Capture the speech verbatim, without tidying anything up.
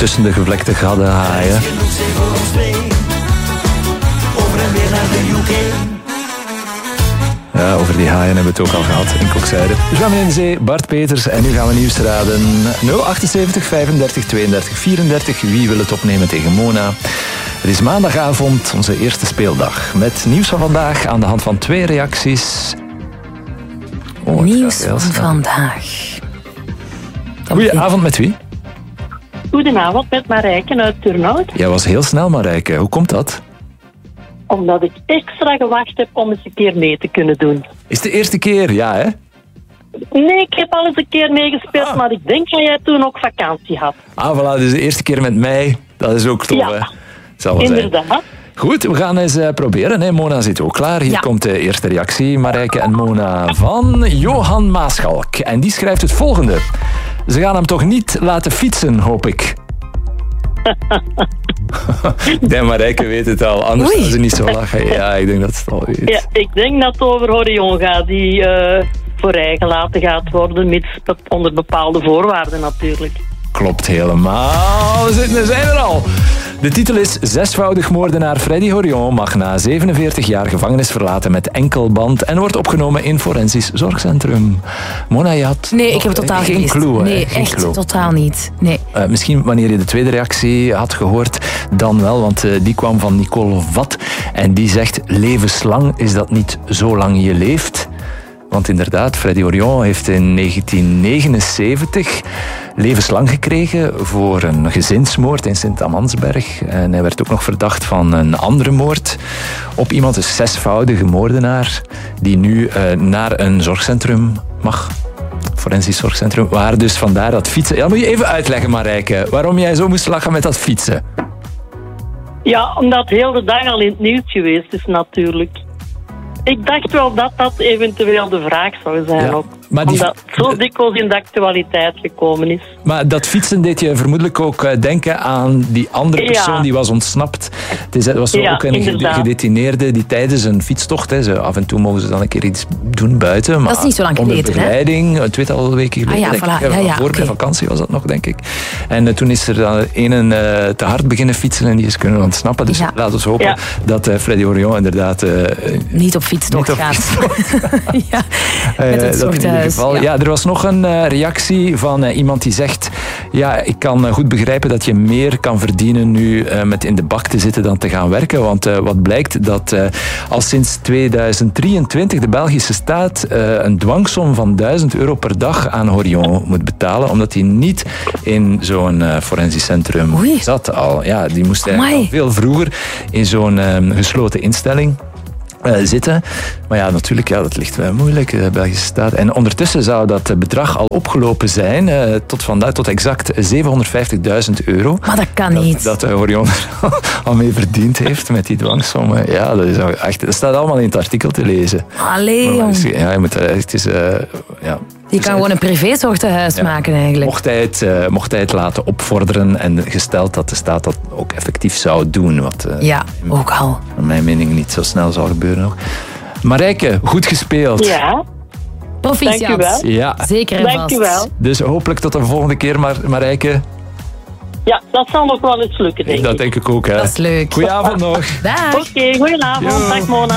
tussen de gevlekte gadden haaien. Ja, over die haaien hebben we het ook al gehad in Kokzijde. Jamie in Zee, Bart Peters en nu gaan we nieuws raden. nul achtenzeventig vijfendertig tweeëndertig vierendertig. Wie wil het opnemen tegen Mona? Het is maandagavond, onze eerste speeldag. Met nieuws van vandaag aan de hand van twee reacties. Oh, nieuws van vandaag. Goedenavond, met wie? Goedenavond, met Marijke uit Turnhout. Jij was heel snel, Marijke. Hoe komt dat? Omdat ik extra gewacht heb om eens een keer mee te kunnen doen. Is de eerste keer, ja hè? Nee, ik heb al eens een keer meegespeeld, ah. maar ik denk dat jij toen ook vakantie had. Ah, voilà, dus de eerste keer met mij. Dat is ook tof, ja. hè? Zal wel inderdaad. Zijn. Goed, we gaan eens uh, proberen. Hè. Mona zit ook klaar. Hier ja. komt de eerste reactie. Marijke en Mona van Johan Maaschalk. En die schrijft het volgende. Ze gaan hem toch niet laten fietsen, hoop ik. Ik denk Marijke weet het al, anders gaan ze niet zo lachen. Ja, ik denk dat het al weet. Ja, ik denk dat het over Orion gaat, die uh, vrijgelaten gaat worden, mits onder bepaalde voorwaarden natuurlijk. Klopt helemaal. We zijn er al. De titel is Zesvoudig moordenaar Freddy Horion mag na zevenenveertig jaar gevangenis verlaten met enkelband en wordt opgenomen in forensisch zorgcentrum. Mona, je had nee, ik heb het totaal geen gemist. clue. Nee, geen echt clue. totaal niet. Nee. Uh, misschien wanneer je de tweede reactie had gehoord, dan wel, want uh, die kwam van Nicole Vat en die zegt levenslang is dat niet zo lang je leeft. Want inderdaad, Freddy Horion heeft in negentien negenenzeventig levenslang gekregen voor een gezinsmoord in Sint-Amansberg. En hij werd ook nog verdacht van een andere moord op iemand, een zesvoudige moordenaar, die nu uh, naar een zorgcentrum mag. Forensisch zorgcentrum, waar dus vandaar dat fietsen... Ja, moet je even uitleggen, Marijke, waarom jij zo moest lachen met dat fietsen? Ja, omdat heel de dag al in het nieuws geweest is natuurlijk. Ik dacht wel dat dat eventueel de vraag zou zijn, ja, ook. Maar die... Omdat het zo dikwijls in de actualiteit gekomen is. Maar dat fietsen deed je vermoedelijk ook denken aan die andere persoon, ja, die was ontsnapt. Het is, was ja, ook een inderdaad. gedetineerde die tijdens een fietstocht, hè, ze, af en toe mogen ze dan een keer iets doen buiten. Maar dat is niet zo lang geleden, onder begeleiding, hè? Twee al weken geleden, ah, ja, denk voilà. ik. Ja, ja, voor okay. mijn vakantie was dat nog, denk ik. En uh, toen is er dan een uh, te hard beginnen fietsen en die is kunnen ontsnappen. Dus ja. laten we hopen ja. dat uh, Freddy Horion inderdaad... Uh, niet op fietstocht niet op gaat. Fietstocht. ja, met het zorghuis. Ja. ja, er was nog een uh, reactie van uh, iemand die zegt... Ja, ik kan uh, goed begrijpen dat je meer kan verdienen nu uh, met in de bak te zitten dan te gaan werken. Want uh, wat blijkt, dat uh, al sinds tweeduizend drieëntwintig de Belgische staat uh, een dwangsom van duizend euro per dag aan Horion moet betalen. Omdat hij niet in zo'n uh, forensisch centrum Oei. zat al. Ja, die moest eigenlijk al veel vroeger in zo'n uh, gesloten instelling Uh, zitten. Maar ja, natuurlijk, ja, dat ligt wel moeilijk, de Belgische staat. En ondertussen zou dat bedrag al opgelopen zijn, uh, tot vandaag, tot exact zevenhonderdvijftigduizend euro. Maar dat kan niet. Dat, dat Horion al mee verdiend heeft met die dwangsommen. Ja, dat is echt, dat staat allemaal in het artikel te lezen. Allee, jong. Ja, je moet, het is... Uh, ja. Je kan gewoon een privézorgtehuis ja. maken eigenlijk. Mocht hij, het, uh, mocht hij het laten opvorderen en gesteld dat de staat dat ook effectief zou doen. Wat uh, ja, ook al. Naar mijn mening niet zo snel zal gebeuren nog. Marijke, goed gespeeld. Ja. Proficiat. Dank u wel. Ja. Zeker en vast. Dank u wel. Dus hopelijk tot de volgende keer, Mar- Marijke. Ja, dat zal nog wel eens lukken, denk ik. Dat denk ik ook, hè. Dat is leuk. Goedenavond nog. Dag. Oké, okay, goedenavond. Dag, Mona.